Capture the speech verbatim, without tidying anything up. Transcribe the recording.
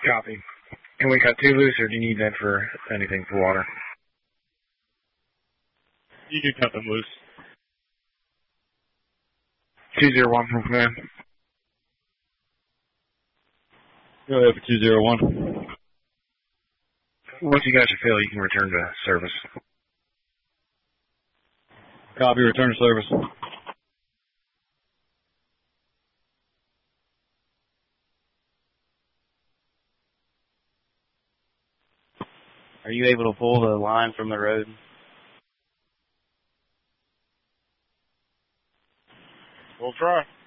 Copy. Can we cut two loose, or do you need that for anything for water? You can cut them loose. two zero one from command. Go ahead for two zero one. Once you guys are filled, you can return to service. Copy, return to service. Are you able to pull the line from the road? We'll try.